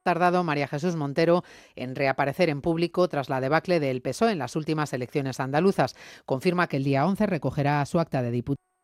Tardado María Jesús Montero en reaparecer en público tras la debacle del PSOE en las últimas elecciones andaluzas. Confirma que el día 11 recogerá su acta de diputada.